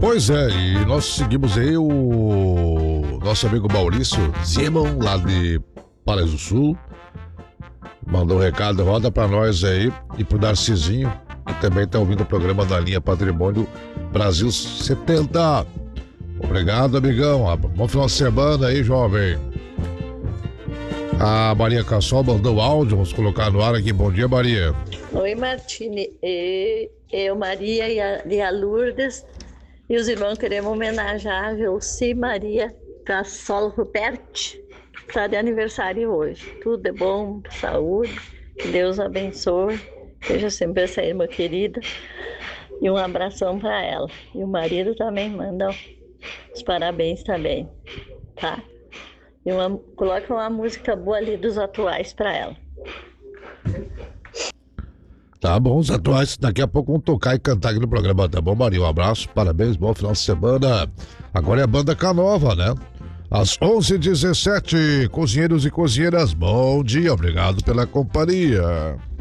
Pois é, e nós seguimos aí o nosso amigo Maurício Zimon, lá de Paraíso do Sul. Mandou um recado, roda pra nós aí e pro Narcisinho, que também tá ouvindo o programa da linha Patrimônio Brasil 70. Obrigado, amigão. Bom final de semana aí, jovem. A Maria Cassol mandou áudio, vamos colocar no ar aqui. Bom dia, Maria. Oi, Martini. Eu, Maria e a Lourdes e os irmãos queremos homenagear a Gelci Maria Cassol Ruperti, que está de aniversário hoje. Tudo de bom, saúde, que Deus abençoe, seja sempre essa irmã querida. E um abração para ela. E o marido também manda os parabéns também, tá? E coloca uma música boa ali dos atuais para ela. Tá bom, os atuais daqui a pouco vão tocar e cantar aqui no programa, tá bom, Maria? Um abraço, parabéns, bom final de semana. Agora é a Banda Canova, né? Às 11h17, cozinheiros e cozinheiras, bom dia, obrigado pela companhia.